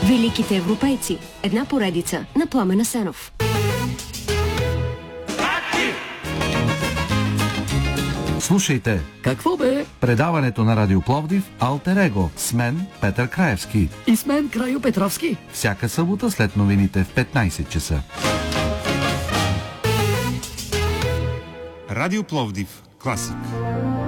Великите европейци. Една поредица на Пламен Асенов. Слушайте. Какво бе? Предаването на Радио Пловдив Алтер Его с мен Петър Краевски. И с мен Крайо Петровски. Всяка събота след новините в 15 часа. Радио Пловдив. Класик.